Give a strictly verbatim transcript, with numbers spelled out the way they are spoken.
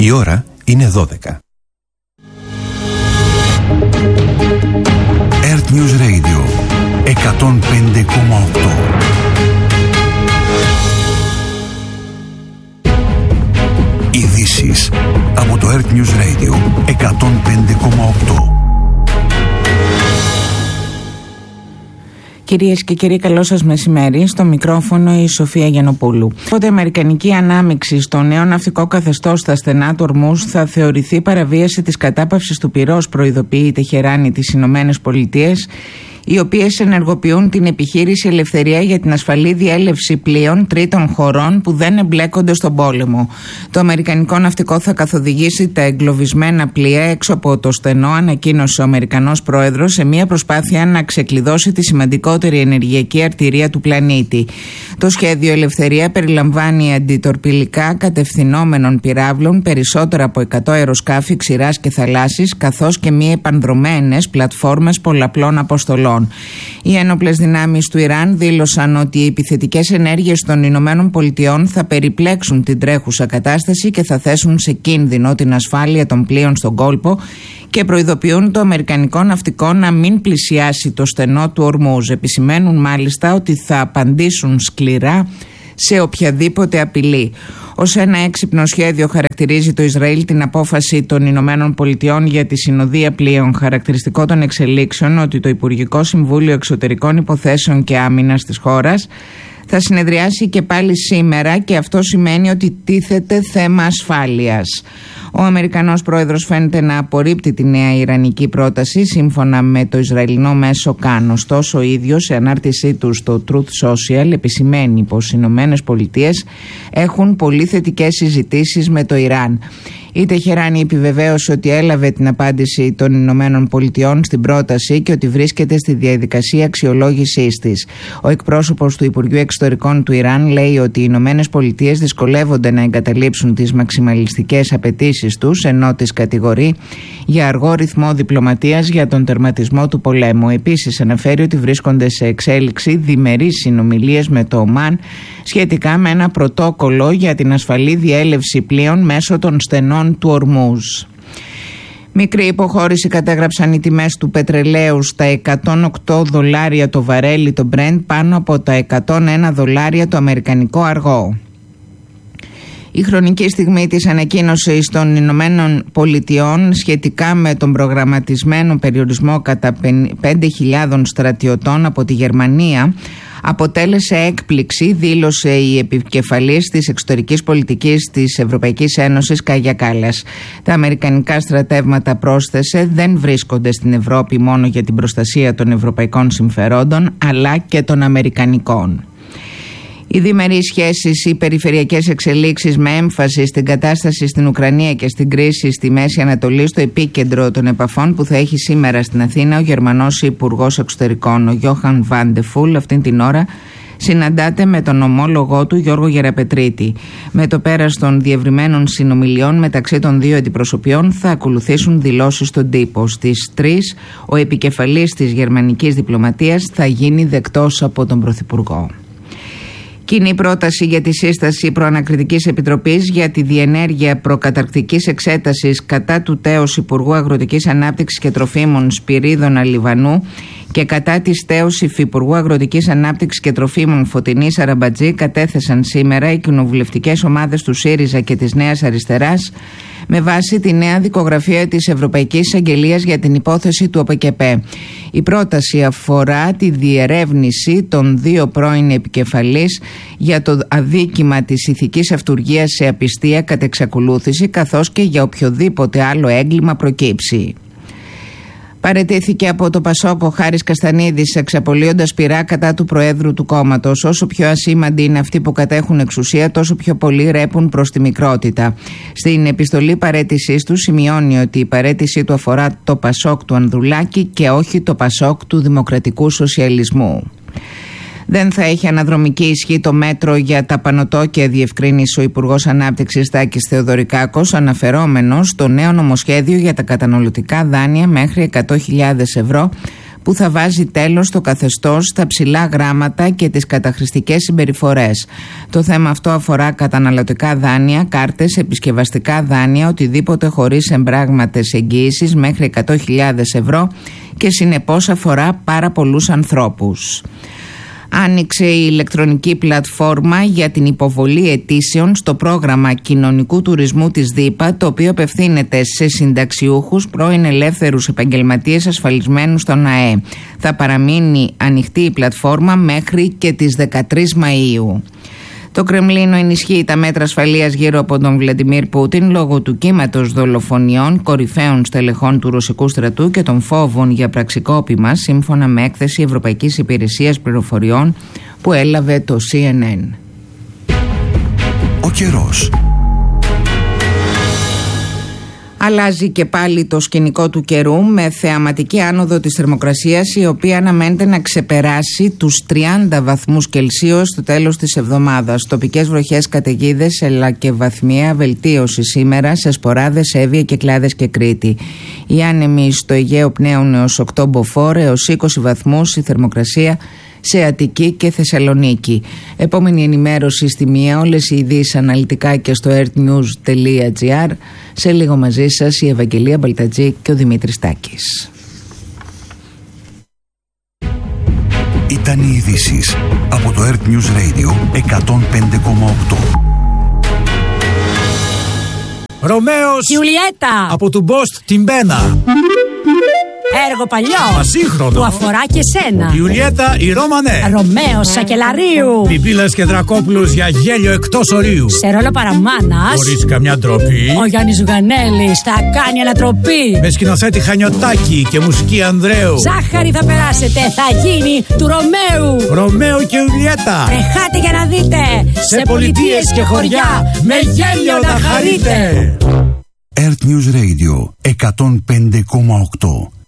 Η ώρα είναι δώδεκα. Earth News Radio εκατόν πέντε κόμμα οκτώ. Ειδήσεις από το Earth News Radio εκατόν πέντε κόμμα οκτώ. Κυρίες και κύριοι, καλό σας μεσημέρι. Στο μικρόφωνο η Σοφία Γιαννοπούλου. Οπότε η αμερικανική ανάμειξη στο νέο ναυτικό καθεστώς στα στενά του Ορμούζ θα θεωρηθεί παραβίαση της κατάπαυσης του πυρός, προειδοποιεί η Τεχεράνη τις Ηνωμένες Πολιτείες, οι οποίες ενεργοποιούν την επιχείρηση Ελευθερία για την ασφαλή διέλευση πλοίων τρίτων χωρών που δεν εμπλέκονται στον πόλεμο. Το αμερικανικό ναυτικό θα καθοδηγήσει τα εγκλωβισμένα πλοία έξω από το στενό, ανακοίνωσε ο Αμερικανός πρόεδρος σε μια προσπάθεια να ξεκλειδώσει τη σημαντικότερη ενεργειακή αρτηρία του πλανήτη. Το σχέδιο Ελευθερία περιλαμβάνει αντιτορπιλικά κατευθυνόμενων πυράβλων, περισσότερα από εκατό αεροσκάφη ξηράς και θαλάσσης, καθώς και μη επανδρωμένες πλατφόρμες πολλαπλών αποστολών. Οι ένοπλες δυνάμεις του Ιράν δήλωσαν ότι οι επιθετικές ενέργειες των Ηνωμένων Πολιτειών θα περιπλέξουν την τρέχουσα κατάσταση και θα θέσουν σε κίνδυνο την ασφάλεια των πλοίων στον κόλπο και προειδοποιούν το αμερικανικό ναυτικό να μην πλησιάσει το στενό του Ορμούζ. Επισημαίνουν μάλιστα ότι θα απαντήσουν σκληρά σε οποιαδήποτε απειλή. Ως ένα έξυπνο σχέδιο χαρακτηρίζει το Ισραήλ την απόφαση των Ηνωμένων Πολιτειών για τη συνοδεία πλοίων. Χαρακτηριστικό των εξελίξεων ότι το Υπουργικό Συμβούλιο Εξωτερικών Υποθέσεων και Άμυνας της χώρας θα συνεδριάσει και πάλι σήμερα και αυτό σημαίνει ότι τίθεται θέμα ασφάλειας. Ο Αμερικανός πρόεδρος φαίνεται να απορρίπτει τη νέα ιρανική πρόταση σύμφωνα με το Ισραηλινό μέσο Καν. Ωστόσο, ο ίδιος σε ανάρτησή του στο Truth Social επισημαίνει πως οι Ηνωμένες Πολιτείες έχουν πολύ θετικές συζητήσεις με το Ιράν. Η Τεχεράνη επιβεβαίωσε ότι έλαβε την απάντηση των Ηνωμένων Πολιτειών στην πρόταση και ότι βρίσκεται στη διαδικασία αξιολόγησής της. Ο εκπρόσωπος του Υπουργείου Εξωτερικών του Ιράν λέει ότι οι Ηνωμένες Πολιτείες δυσκολεύονται να εγκαταλείψουν τις μαξιμαλιστικές απαιτήσεις τους, ενώ τις κατηγορεί για αργό ρυθμό διπλωματίας για τον τερματισμό του πολέμου. Επίσης, αναφέρει ότι βρίσκονται σε εξέλιξη διμερείς συνομιλίες με το Ομάν σχετικά με ένα πρωτόκολλο για την ασφαλή διέλευση πλοίων μέσω των στενών του Ορμούζ. Μικρή υποχώρηση κατέγραψαν οι τιμές του πετρελαίου στα εκατόν οκτώ δολάρια το βαρέλι το Brent, πάνω από τα εκατόν ένα δολάρια το αμερικανικό αργό. Η χρονική στιγμή της ανακοίνωσης των Ηνωμένων Πολιτειών σχετικά με τον προγραμματισμένο περιορισμό κατά πέντε χιλιάδες στρατιωτών από τη Γερμανία αποτέλεσε έκπληξη, δήλωσε η επικεφαλής της εξωτερικής πολιτικής της Ευρωπαϊκής Ένωσης Κάγια Κάλλας. Τα αμερικανικά στρατεύματα, πρόσθεσε, δεν βρίσκονται στην Ευρώπη μόνο για την προστασία των ευρωπαϊκών συμφερόντων, αλλά και των αμερικανικών. Οι διμερείς σχέσεις, οι περιφερειακές εξελίξεις με έμφαση στην κατάσταση στην Ουκρανία και στην κρίση στη Μέση Ανατολή στο επίκεντρο των επαφών που θα έχει σήμερα στην Αθήνα ο Γερμανός Υπουργός Εξωτερικών, ο Γιόχαν Βαντεφούλ, αυτήν την ώρα συναντάται με τον ομόλογό του Γιώργο Γεραπετρίτη. Με το πέρας των διευρυμένων συνομιλιών μεταξύ των δύο αντιπροσωπιών θα ακολουθήσουν δηλώσεις στον τύπο. Στις τρεις ο επικεφαλής της γερμανικής διπλωματίας θα γίνει δεκτός από τον Πρωθυπουργό. Κοινή πρόταση για τη σύσταση προανακριτικής επιτροπής για τη διενέργεια προκαταρκτικής εξέτασης κατά του τέως Υπουργού Αγροτικής Ανάπτυξης και Τροφίμων Σπυρίδωνα Λιβανού και κατά της τέως Υφυπουργού Αγροτικής Ανάπτυξης και Τροφίμων Φωτεινής Αραμπατζή κατέθεσαν σήμερα οι κοινοβουλευτικές ομάδες του ΣΥΡΙΖΑ και της Νέας Αριστεράς με βάση τη νέα δικογραφία της Ευρωπαϊκής Αγγελίας για την υπόθεση του ΟΠΕΚΕΠΕ. Η πρόταση αφορά τη διερεύνηση των δύο πρώην επικεφαλής για το αδίκημα της ηθικής αυτουργίας σε απιστία κατ' εξακολούθηση, καθώς και για οποιοδήποτε άλλο έγκλημα προκύψει. Παραιτήθηκε από το Πασόκ ο Χάρης Καστανίδης, εξαπολύοντας πειρά κατά του Προέδρου του κόμματος. Όσο πιο ασήμαντοι είναι αυτοί που κατέχουν εξουσία, τόσο πιο πολύ ρέπουν προς τη μικρότητα. Στην επιστολή παραίτησής του σημειώνει ότι η παραίτησή του αφορά το Πασόκ του Ανδρουλάκη και όχι το Πασόκ του Δημοκρατικού Σοσιαλισμού. Δεν θα έχει αναδρομική ισχύ το μέτρο για τα πανωτόκια, διευκρίνησε ο Υπουργός Ανάπτυξης Τάκης Θεοδωρικάκος, αναφερόμενος στο νέο νομοσχέδιο για τα καταναλωτικά δάνεια μέχρι εκατό χιλιάδες ευρώ που θα βάζει τέλος στο καθεστώς, στα ψηλά γράμματα και τις καταχρηστικές συμπεριφορές. Το θέμα αυτό αφορά καταναλωτικά δάνεια, κάρτες, επισκευαστικά δάνεια, οτιδήποτε χωρίς εμπράγματες εγγύησης μέχρι εκατό χιλιάδες ευρώ και συνεπώς αφορά πάρα πολλούς ανθρώπους. Άνοιξε η ηλεκτρονική πλατφόρμα για την υποβολή αιτήσεων στο πρόγραμμα κοινωνικού τουρισμού της ΔΥΠΑ, το οποίο απευθύνεται σε συνταξιούχους, πρώην ελεύθερους επαγγελματίες ασφαλισμένους στον ΑΕ. Θα παραμείνει ανοιχτή η πλατφόρμα μέχρι και τις δεκατρείς Μαΐου. Το Κρεμλίνο ενισχύει τα μέτρα ασφαλείας γύρω από τον Βλαντιμίρ Πούτιν λόγω του κύματος δολοφονιών κορυφαίων στελεχών του ρωσικού στρατού και των φόβων για πραξικόπημα, σύμφωνα με έκθεση Ευρωπαϊκής Υπηρεσίας Πληροφοριών που έλαβε το σι εν εν. Ο καιρός. Αλλάζει και πάλι το σκηνικό του καιρού με θεαματική άνοδο της θερμοκρασίας, η οποία αναμένεται να ξεπεράσει τους τριάντα βαθμούς Κελσίου στο τέλος της εβδομάδας. Τοπικές βροχές, καταιγίδες αλλά και βαθμιαία βελτίωση σήμερα σε Σποράδες, Εύβοια, Κυκλάδες και Κρήτη. Οι άνεμοι στο Αιγαίο πνέουν έως οκτώ μποφόρ, έως είκοσι βαθμούς η θερμοκρασία σε Αττική και Θεσσαλονίκη. Επόμενη ενημέρωση στη μία, όλες οι ειδήσεις αναλυτικά και στο earthnews τελεία gr. Σε λίγο μαζί σας η Ευαγγελία Μπαλτατζή και ο Δημήτρης Τάκης. Ήταν οι ειδήσεις από το Earth News Radio εκατόν πέντε κόμμα οκτώ. Ρωμαίος Γιουλιέτα από του Μπόστ την Πένα. Έργο παλιό Ασύγχρονο που αφορά και σένα. Ιουλιέτα η Ρώμανέ. Ρωμαίος Σακελαρίου. Πιπίλας και Δρακόπουλος για γέλιο εκτός ορίου. Σε ρόλο παραμάνας Χωρίς καμιά ντροπή. ο Γιάννης Ζουγανέλης θα κάνει ανατροπή. Με σκηνοθέτη Χανιωτάκη και μουσική Ανδρέου. Ζάχαρη θα περάσετε, θα γίνει του Ρωμαίου. Ρωμαίο και Ιουλιέτα. Τρεχάτε για να δείτε. Σε πολιτείες και χωριά με γέλιο να χαρείτε. Earth News Radio εκατόν πέντε κόμμα οκτώ.